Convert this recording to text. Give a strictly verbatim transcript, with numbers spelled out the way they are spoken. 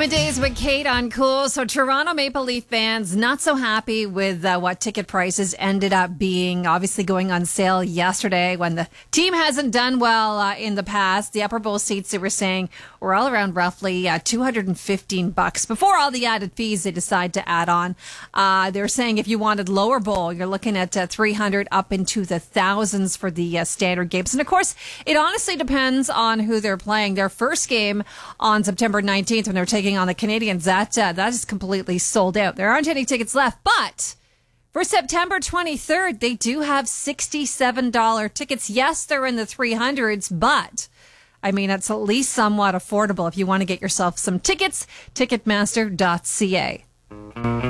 Middays with Kate on Cool. So Toronto Maple Leaf fans not so happy with uh, what ticket prices ended up being. Obviously going on sale yesterday when the team hasn't done well uh, in the past. The upper bowl seats, they were saying, were all around roughly uh, two hundred fifteen bucks before all the added fees they decide to add on. Uh, they're saying if you wanted lower bowl, you're looking at uh, three hundred up into the thousands for the uh, standard games. And of course, it honestly depends on who they're playing. Their first game on September nineteenth when they're taking on the Canadians, that uh, that is completely sold out. There aren't any tickets left, but for September twenty-third, they do have sixty-seven dollars tickets. Yes, they're in the three hundreds, but I mean, it's at least somewhat affordable if you want to get yourself some tickets. Ticketmaster dot c a.